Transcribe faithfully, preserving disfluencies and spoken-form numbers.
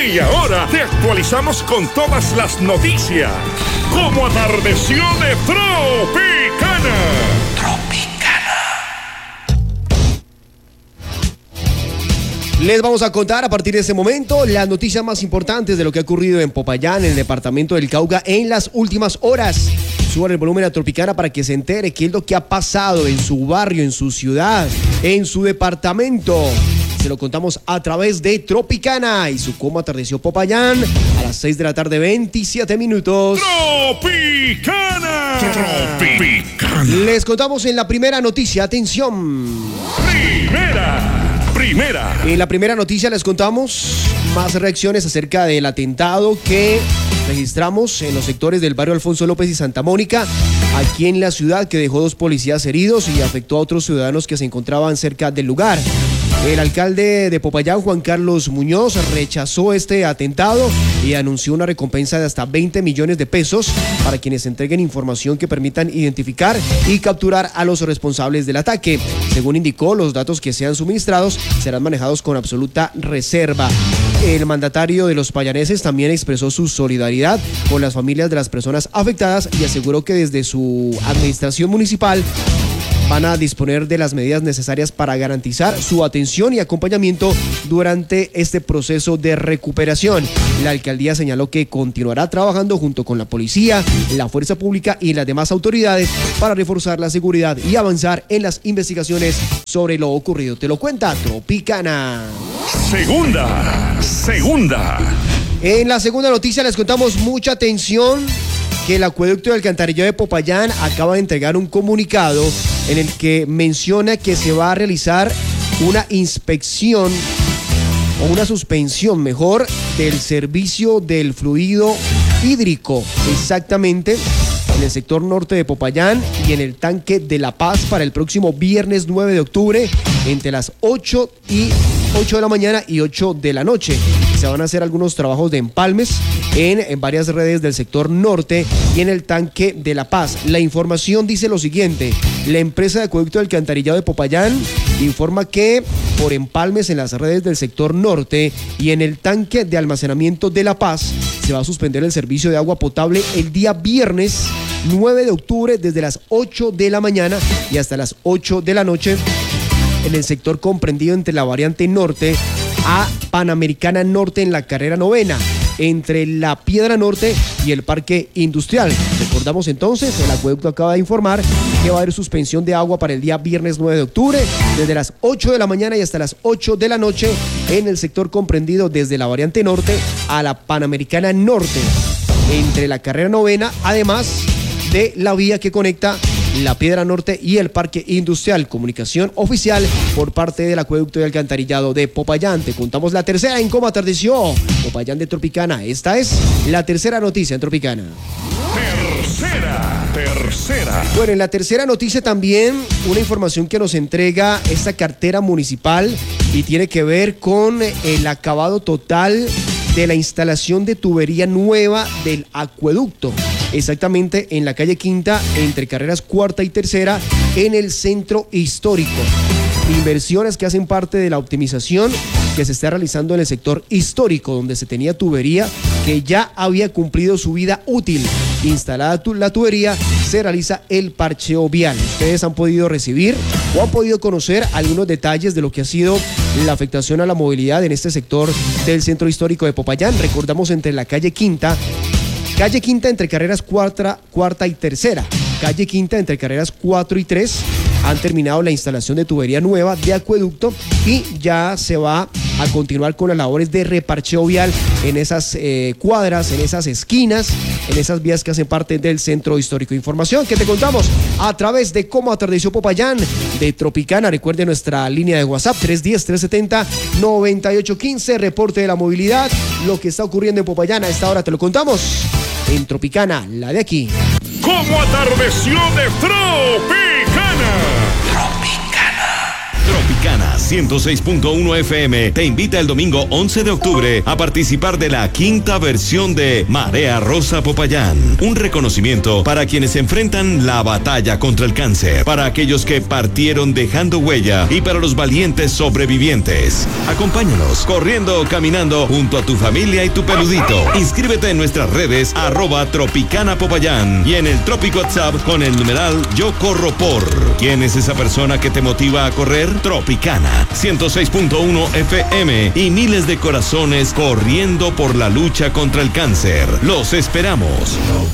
Media hora te actualizamos con todas las noticias. Como atardeció de Tropicana. Tropicana. Les vamos a contar a partir de este momento las noticias más importantes de lo que ha ocurrido en Popayán, en el departamento del Cauca, en las últimas horas. Suban el volumen a Tropicana para que se entere qué es lo que ha pasado en su barrio, en su ciudad, en su departamento. Se lo contamos a través de Tropicana y su Cómo atardeció Popayán a las seis de la tarde, veintisiete minutos. Tropicana. Tropicana. Les contamos en la primera noticia. Atención. Primera. Primera. En la primera noticia les contamos más reacciones acerca del atentado que registramos en los sectores del barrio Alfonso López y Santa Mónica, aquí en la ciudad, que dejó dos policías heridos y afectó a otros ciudadanos que se encontraban cerca del lugar. El alcalde de Popayán, Juan Carlos Muñoz, rechazó este atentado y anunció una recompensa de hasta veinte millones de pesos para quienes entreguen información que permitan identificar y capturar a los responsables del ataque. Según indicó, los datos que sean suministrados serán manejados con absoluta reserva. El mandatario de los payaneses también expresó su solidaridad con las familias de las personas afectadas y aseguró que desde su administración municipal van a disponer de las medidas necesarias para garantizar su atención y acompañamiento durante este proceso de recuperación. La alcaldía señaló que continuará trabajando junto con la policía, la fuerza pública y las demás autoridades para reforzar la seguridad y avanzar en las investigaciones sobre lo ocurrido. Te lo cuenta Tropicana. Segunda, segunda. En la segunda noticia les contamos mucha atención que el acueducto de alcantarillado de Popayán acaba de entregar un comunicado en el que menciona que se va a realizar una inspección o una suspensión, mejor, del servicio del fluido hídrico, exactamente en el sector norte de Popayán y en el tanque de La Paz para el próximo viernes nueve de octubre entre las ocho y ocho de la mañana y ocho de la noche. Se van a hacer algunos trabajos de empalmes en, en varias redes del sector norte y en el tanque de La Paz. La información dice lo siguiente: la empresa de acueducto de alcantarillado de Popayán informa que por empalmes en las redes del sector norte y en el tanque de almacenamiento de La Paz se va a suspender el servicio de agua potable el día viernes nueve de octubre desde las ocho de la mañana y hasta las ocho de la noche en el sector comprendido entre la variante norte a Panamericana Norte en la carrera novena, entre la Piedra Norte y el Parque Industrial. Recordamos entonces, el acueducto acaba de informar que va a haber suspensión de agua para el día viernes nueve de octubre, desde las ocho de la mañana y hasta las ocho de la noche en el sector comprendido desde la variante norte a la Panamericana Norte, entre la carrera novena, además de la vía que conecta la Piedra Norte y el Parque Industrial. Comunicación oficial por parte del acueducto de alcantarillado de Popayán. Te contamos la tercera en Cómo atardeció Popayán de Tropicana. Esta es la tercera noticia en Tropicana. Tercera, tercera. Bueno, en la tercera noticia también una información que nos entrega esta cartera municipal y tiene que ver con el acabado total de la instalación de tubería nueva del acueducto, exactamente en la calle Quinta, entre carreras cuarta y tercera, en el centro histórico. Inversiones que hacen parte de la optimización que se está realizando en el sector histórico, donde se tenía tubería que ya había cumplido su vida útil. Instalada tu, la tubería, se realiza el parcheo vial. Ustedes han podido recibir o han podido conocer algunos detalles de lo que ha sido la afectación a la movilidad en este sector del centro histórico de Popayán. Recordamos, entre la calle Quinta, calle Quinta entre carreras cuarta, cuarta y tercera, calle Quinta entre carreras cuatro y tres, han terminado la instalación de tubería nueva de acueducto y ya se va a continuar con las labores de reparcheo vial en esas eh, cuadras, en esas esquinas, en esas vías que hacen parte del centro histórico. Información que te contamos a través de Cómo atardeció Popayán de Tropicana. Recuerde nuestra línea de WhatsApp tres uno cero, tres siete cero, nueve ocho uno cinco, reporte de la movilidad, lo que está ocurriendo en Popayán. A esta hora te lo contamos en Tropicana, la de aquí. Cómo atardeció de Tropicana. Tropicana. Tropicana ciento seis punto uno F M te invita el domingo once de octubre a participar de la quinta versión de Marea Rosa Popayán. Un reconocimiento para quienes enfrentan la batalla contra el cáncer, para aquellos que partieron dejando huella y para los valientes sobrevivientes. Acompáñanos corriendo o caminando junto a tu familia y tu peludito. Inscríbete en nuestras redes arroba Tropicana Popayán y en el Tropic WhatsApp con el numeral Yo Corro Por. ¿Quién es esa persona que te motiva a correr? Tropicana ciento seis punto uno F M y miles de corazones corriendo por la lucha contra el cáncer. Los esperamos.